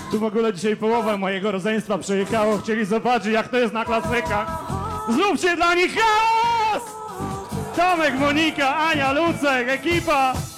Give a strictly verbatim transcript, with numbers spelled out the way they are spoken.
Tu w ogóle dzisiaj połowa mojego rodzeństwa przyjechało, chcieli zobaczyć, jak to jest na klasykach. Zróbcie dla nich chaos! Tomek, Monika, Ania, Lucek, ekipa!